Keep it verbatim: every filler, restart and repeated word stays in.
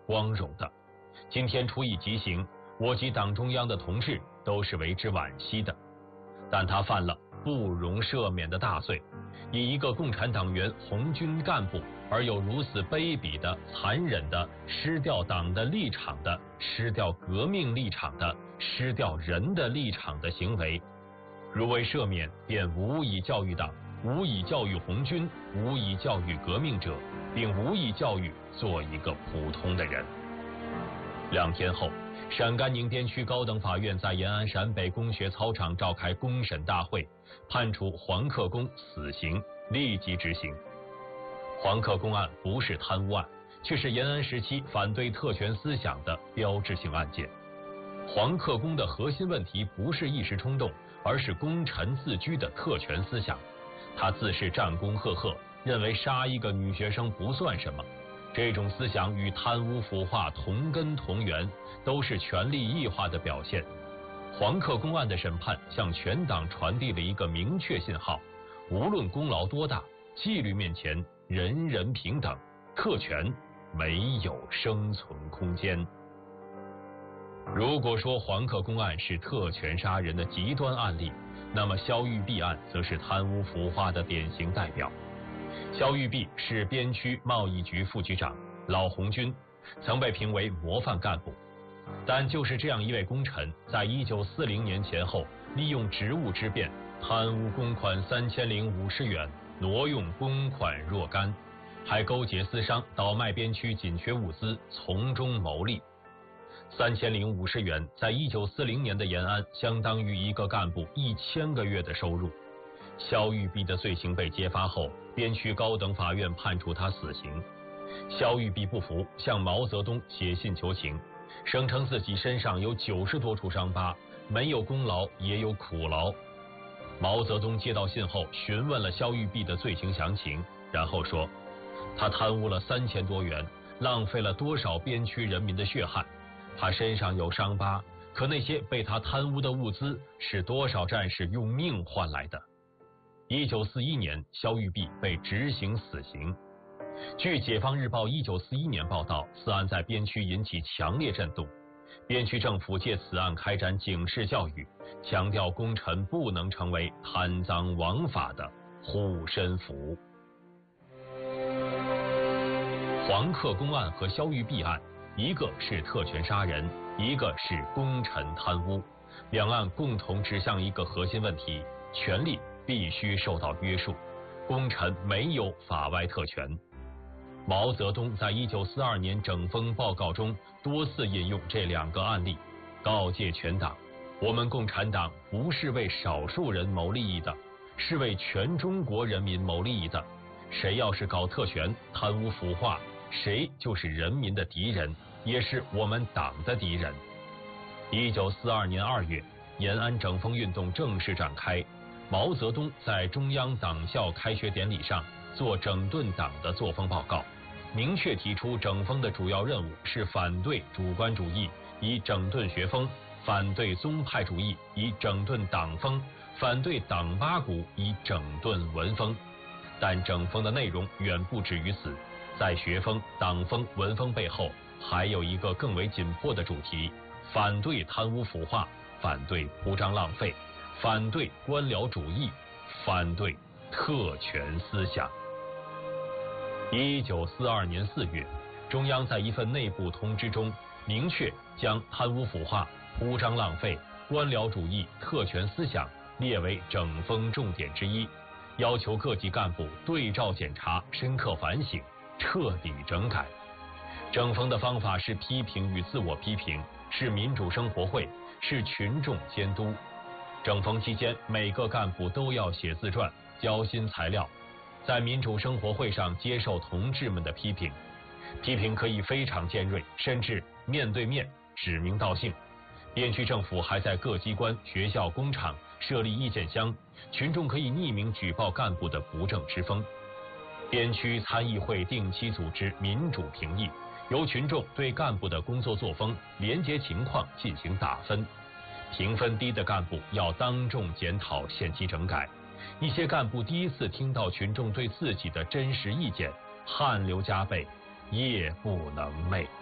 光荣的。今天处以极刑，我及党中央的同志都是为之惋惜的。但他犯了不容赦免的大罪，以一个共产党员红军干部而有如此卑鄙的、残忍的、失掉党的立场的、失掉革命立场的、失掉人的立场的行为，如未赦免，便无以教育党，无以教育红军，无以教育革命者，并无以教育做一个普通的人。两天后，陕甘宁边区高等法院在延安陕北公学操场召开公审大会，判处黄克功死刑，立即执行。黄克功案不是贪污案，却是延安时期反对特权思想的标志性案件。黄克功的核心问题不是一时冲动，而是功臣自居的特权思想。他自是战功赫赫，认为杀一个女学生不算什么。这种思想与贪污腐化同根同源，都是权力异化的表现。黄克功案的审判向全党传递了一个明确信号：无论功劳多大，纪律面前人人平等，特权没有生存空间。如果说黄克功案是特权杀人的极端案例，那么肖玉璧案则是贪污腐化的典型代表。肖玉璧是边区贸易局副局长，老红军，曾被评为模范干部。但就是这样一位功臣，在一九四零年前后，利用职务之便，贪污公款三千零五十元，挪用公款若干，还勾结私商，倒卖边区紧缺物资，从中牟利。三千零五十元，在一九四零年的延安，相当于一个干部一千个月的收入。肖玉璧的罪行被揭发后，边区高等法院判处他死刑。肖玉璧不服，向毛泽东写信求情，声称自己身上有九十多处伤疤，没有功劳也有苦劳。毛泽东接到信后，询问了肖玉璧的罪行详情，然后说，他贪污了三千多元，浪费了多少边区人民的血汗。他身上有伤疤，可那些被他贪污的物资是多少战士用命换来的。一九四一年，肖玉璧被执行死刑。据《解放日报》一九四一年报道，此案在边区引起强烈震动，边区政府借此案开展警示教育，强调功臣不能成为贪赃枉法的护身符。黄克功案和肖玉璧案，一个是特权杀人，一个是功臣贪污，两案共同指向一个核心问题：权力必须受到约束，功臣没有法外特权。毛泽东在一九四二年整风报告中多次引用这两个案例，告诫全党：我们共产党不是为少数人谋利益的，是为全中国人民谋利益的。谁要是搞特权、贪污腐化，谁就是人民的敌人，也是我们党的敌人。一九四二年二月，延安整风运动正式展开。毛泽东在中央党校开学典礼上做整顿党的作风报告，明确提出整风的主要任务是反对主观主义，以整顿学风；反对宗派主义，以整顿党风；反对党八股，以整顿文风。但整风的内容远不止于此，在学风、党风、文风背后，还有一个更为紧迫的主题：反对贪污腐化，反对铺张浪费，反对官僚主义，反对特权思想。一九四二年四月，中央在一份内部通知中明确将贪污腐化、铺张浪费、官僚主义、特权思想列为整风重点之一，要求各级干部对照检查、深刻反省、彻底整改。整风的方法是批评与自我批评，是民主生活会，是群众监督。整风期间，每个干部都要写自传、交新材料，在民主生活会上接受同志们的批评。批评可以非常尖锐，甚至面对面指名道姓。边区政府还在各机关、学校、工厂设立意见箱，群众可以匿名举报干部的不正之风。边区参议会定期组织民主评议，由群众对干部的工作作风、廉洁情况进行打分。评分低的干部要当众检讨，限期整改。一些干部第一次听到群众对自己的真实意见，汗流浃背，夜不能寐。